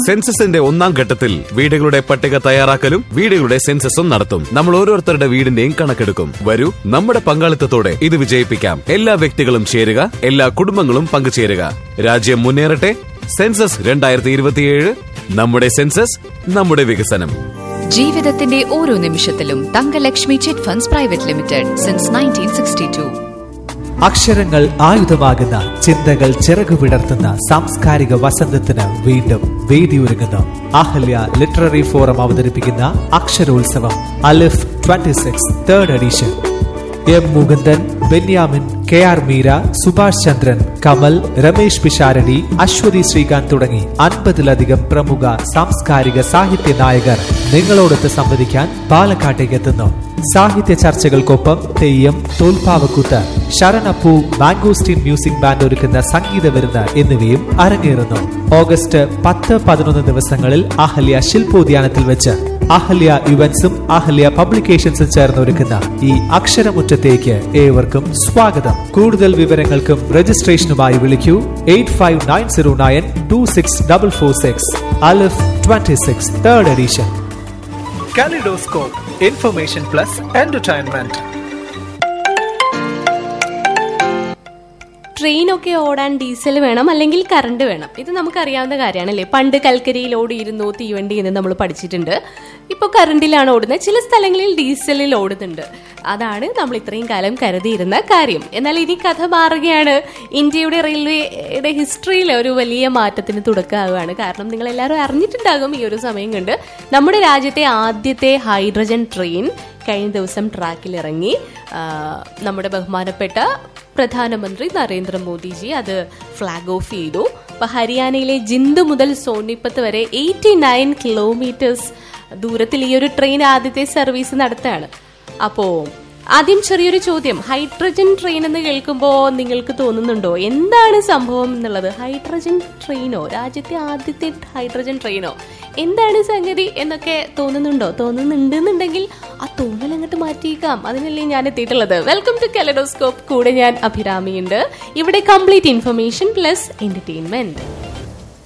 സെൻസസിന്റെ 1ാം ഘട്ടത്തിൽ വീടുകളുടെ പട്ടിക തയ്യാറാക്കലും വീടുകളുടെ സെൻസസും നടത്തും. നമ്മൾ ഓരോരുത്തരുടെ വീടിന്റെയും കണക്കെടുക്കും. വരൂ, നമ്മുടെ പങ്കാളിത്തത്തോടെ ഇത് വിജയിപ്പിക്കാം. എല്ലാ വ്യക്തികളും ചേരുക, എല്ലാ കുടുംബങ്ങളും പങ്കുചേരുക. രാജ്യം മുന്നേറട്ടെ. സെൻസസ് 2027. നമ്മുടെ സെൻസസ്, നമ്മുടെ വികസനം. ജീവിതത്തിന്റെ ഓരോ നിമിഷത്തിലും Thankalakshmi chit funds private limited since 1962. അക്ഷരങ്ങൾ ആയുധമാകുന്ന ചിന്തകൾ ചിറകുവിടർത്തുന്ന സാംസ്കാരിക വസന്തത്തിന് വീണ്ടും വേദിയൊരുങ്ങുന്നു. അഹല്യ ലിറ്റററി ഫോറം അവതരിപ്പിക്കുന്ന അക്ഷരോത്സവം അലിഫ് 26 3rd edition. M Mukundan, Benyamin, KR Meera, Subhash ചന്ദ്രൻ, കമൽ, രമേശ് പിഷാരടി, അശ്വതി ശ്രീകാന്ത് തുടങ്ങി 50ലധികം പ്രമുഖ സാംസ്കാരിക സാഹിത്യ നായകർ നിങ്ങളോടൊത്ത് സംവദിക്കാൻ പാലക്കാട്ടേക്ക് എത്തുന്നു. സാഹിത്യ ചർച്ചകൾക്കൊപ്പം തെയ്യം, തോൽപ്പാവക്കൂത്ത്, ശരണപ്പൂ, മാംഗോസ്റ്റീൻ മ്യൂസിക് ബാൻഡ് ഒരുക്കുന്ന സംഗീത വിരുന്ന് എന്നിവയും അരങ്ങേറുന്നു. ഓഗസ്റ്റ് 10, 11 ദിവസങ്ങളിൽ അഹല്യ ശില്പോദ്യാനത്തിൽ വെച്ച് അഹല്യ ഇവന്റ്സും അഹല്യ പബ്ലിക്കേഷൻസും ചേർന്ന് ഒരുക്കുന്ന ഈ അക്ഷരമുറ്റത്തേക്ക് ഏവർക്കും സ്വാഗതം. കൂടുതൽ വിവരങ്ങൾക്കും രജിസ്ട്രേഷനുമായി വിളിക്കൂ 8590926446. അലിഫ് 26 3rd edition. Kaleidoscope, information plus entertainment. ട്രെയിനൊക്കെ ഓടാൻ ഡീസൽ വേണം, അല്ലെങ്കിൽ കറണ്ട് വേണം. ഇത് നമുക്കറിയാവുന്ന കാര്യമാണല്ലേ. പണ്ട് കൽക്കരിയിൽ ഓടിയിരുന്നു തീവണ്ടി എന്ന് നമ്മൾ പഠിച്ചിട്ടുണ്ട്. ഇപ്പോൾ കറണ്ടിലാണ് ഓടുന്നത്. ചില സ്ഥലങ്ങളിൽ ഡീസലിൽ ഓടുന്നുണ്ട്. അതാണ് നമ്മൾ ഇത്രയും കാലം കരുതിയിരുന്ന കാര്യം. എന്നാൽ ഇനി കഥ മാറുകയാണ്. ഇന്ത്യയുടെ റെയിൽവേയുടെ ഹിസ്റ്ററിയിൽ ഒരു വലിയ മാറ്റത്തിന് തുടക്കമാവുകയാണ്. കാരണം നിങ്ങൾ എല്ലാവരും അറിഞ്ഞിട്ടുണ്ടാകും ഈ ഒരു സമയം കൊണ്ട് നമ്മുടെ രാജ്യത്തെ ആദ്യത്തെ ഹൈഡ്രജൻ ട്രെയിൻ കഴിഞ്ഞ ദിവസം ട്രാക്കിലിറങ്ങി. നമ്മുടെ ബഹുമാനപ്പെട്ട പ്രധാനമന്ത്രി നരേന്ദ്രമോദിജി അത് ഫ്ലാഗ് ഓഫ് ചെയ്തു. ഇപ്പൊ ഹരിയാനയിലെ ജിന്ദ് മുതൽ സോനിപ്പത്ത് വരെ 89 കിലോമീറ്റേഴ്സ് ദൂരത്തിൽ ഈ ഒരു ട്രെയിൻ ആദ്യത്തെ സർവീസ് നടത്തുകയാണ്. അപ്പോ ആദ്യം ചെറിയൊരു ചോദ്യം. ഹൈഡ്രജൻ ട്രെയിൻ എന്ന് കേൾക്കുമ്പോൾ നിങ്ങൾക്ക് തോന്നുന്നുണ്ടോ എന്താണ് സംഭവം എന്നുള്ളത്? ഹൈഡ്രജൻ ട്രെയിനോ, രാജ്യത്തെ ആദ്യത്തെ ഹൈഡ്രജൻ ട്രെയിനോ, എന്താണ് സംഗതി എന്നൊക്കെ തോന്നുന്നുണ്ടെന്നുണ്ടെങ്കിൽ ആ തോന്നൽ അങ്ങോട്ട് മാറ്റിയേക്കാം. അതിനല്ലേ ഞാൻ എത്തിയിട്ടുള്ളത്. Welcome to Kaleidoscope. കൂടെ ഞാൻ അഭിരാമിയുണ്ട്. ഇവിടെ കംപ്ലീറ്റ് ഇൻഫർമേഷൻ പ്ലസ് എന്റർടൈൻമെന്റ്.